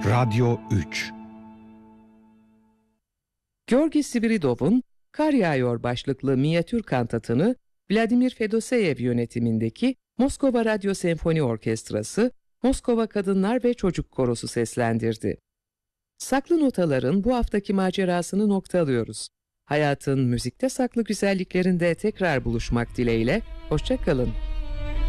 Radyo 3. Georgi Sviridov'un Kar Yağıyor başlıklı minyatür kantatını Vladimir Fedoseyev yönetimindeki Moskova Radyo Senfoni Orkestrası, Moskova Kadınlar ve Çocuk Korosu seslendirdi. Saklı notaların bu haftaki macerasını noktalıyoruz. Hayatın müzikte saklı güzelliklerinde tekrar buluşmak dileğiyle, hoşça kalın.